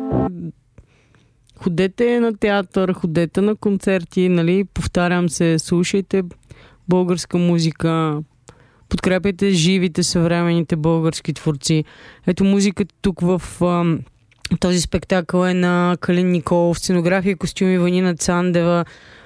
ходете на театър, ходете на концерти, нали, повтарям се, слушайте българска музика, подкрепяйте живите, съвременните български творци. Ето музиката тук в този спектакъл е на Калин Николов, сценография и костюми Ванина Цандева,